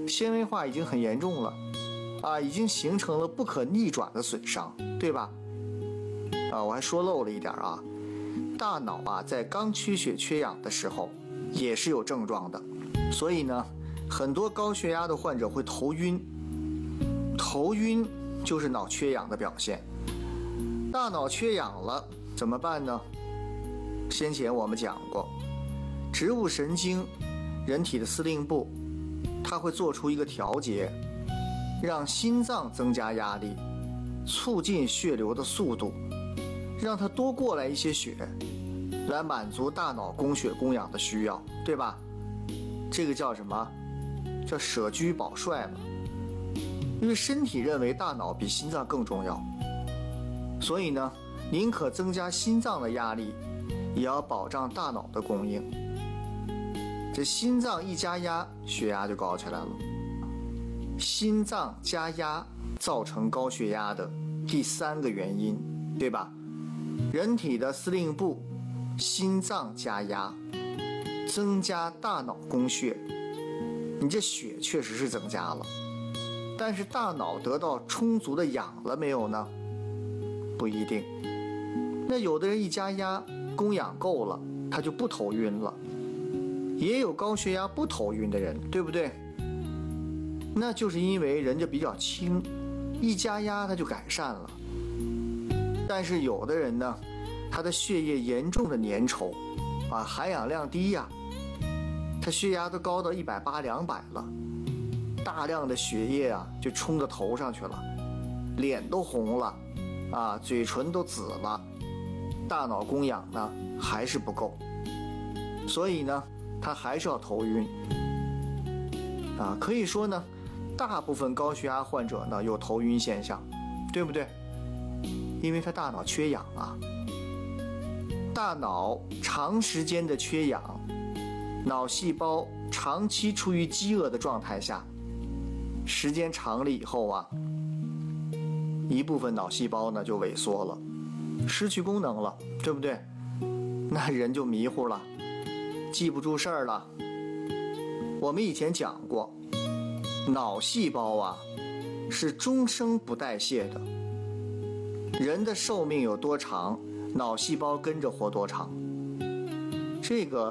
纤维化已经很严重了啊，已经形成了不可逆转的损伤，对吧？啊，我还说漏了一点啊，大脑啊在刚缺血缺氧的时候也是有症状的，所以呢，很多高血压的患者会头晕，头晕就是脑缺氧的表现。大脑缺氧了怎么办呢？先前我们讲过，植物神经，人体的司令部，它会做出一个调节，让心脏增加压力，促进血流的速度，让它多过来一些血，来满足大脑供血供氧的需要，对吧？这个叫什么？叫舍车保帅嘛。因为身体认为大脑比心脏更重要，所以呢，宁可增加心脏的压力，也要保障大脑的供应。这心脏一加压，血压就高起来了。心脏加压造成高血压的第3个原因，对吧？人体的司令部，心脏加压，增加大脑供血，你这血确实是增加了，但是大脑得到充足的氧了没有呢？不一定。那有的人一加压，供氧够了，他就不头晕了。也有高血压不头晕的人，对不对？那就是因为人家比较轻，一加压他就改善了。但是有的人呢，他的血液严重的粘稠啊，含氧量低呀，他血压都高到180、200了，大量的血液啊就冲到头上去了，脸都红了啊，嘴唇都紫了，大脑供氧呢还是不够，所以呢他还是要头晕啊。可以说呢，大部分高血压患者呢有头晕现象，对不对？因为他大脑缺氧啊，大脑长时间的缺氧，脑细胞长期处于饥饿的状态下，时间长了以后啊，一部分脑细胞呢就萎缩了，失去功能了，对不对？那人就迷糊了，记不住事儿了。我们以前讲过，脑细胞啊是终生不代谢的，人的寿命有多长，脑细胞跟着活多长。这个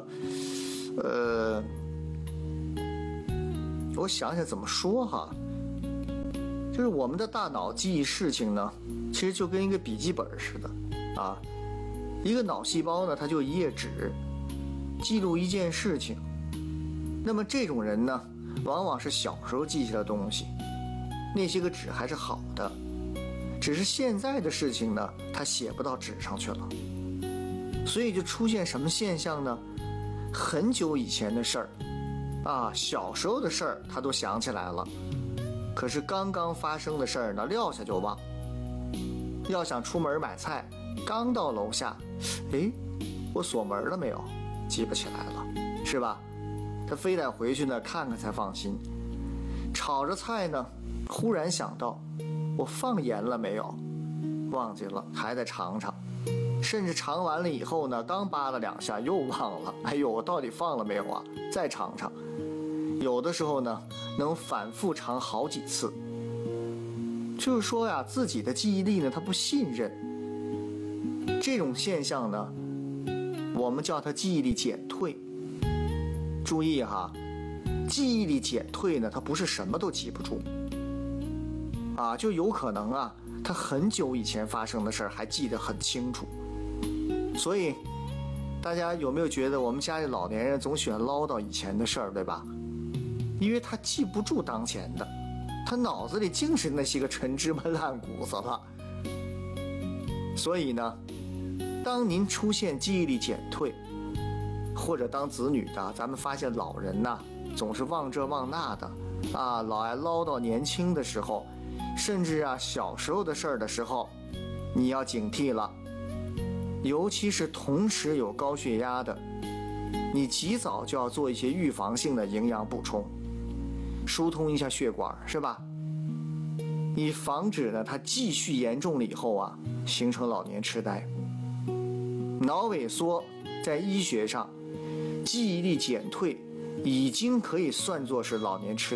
我想想怎么说哈，就是我们的大脑记忆事情呢，其实就跟一个笔记本似的啊。一个脑细胞呢，它就一页纸，记录一件事情。那么这种人呢，往往是小时候记下的东西，那些个纸还是好的，只是现在的事情呢，他写不到纸上去了，所以就出现什么现象呢？很久以前的事儿啊，小时候的事儿他都想起来了，可是刚刚发生的事儿呢，撂下就忘。要想出门买菜，刚到楼下，诶，我锁门了没有？记不起来了，是吧？他非得回去呢看看才放心。炒着菜呢，忽然想到我放盐了没有？忘记了，还得尝尝。甚至尝完了以后呢，刚扒了2下又忘了，哎呦，我到底放了没有啊？再尝尝。有的时候呢，能反复尝好几次。就是说呀，自己的记忆力呢，他不信任。这种现象呢，我们叫它记忆力减退。注意哈，记忆力减退呢，它不是什么都记不住啊，就有可能啊，他很久以前发生的事儿还记得很清楚。所以大家有没有觉得我们家里老年人总喜欢唠叨以前的事儿，对吧？因为他记不住当前的，他脑子里净是那些个陈芝麻烂谷子了。所以呢，当您出现记忆力减退，或者当子女的，咱们发现老人呐，总是忘这忘那的啊，老爱唠叨年轻的时候，甚至啊小时候的事儿的时候，你要警惕了。尤其是同时有高血压的，你及早就要做一些预防性的营养补充，疏通一下血管，是吧？以防止呢它继续严重了以后啊，形成老年痴呆。脑萎缩在医学上，记忆力减退已经可以算作是老年痴呆。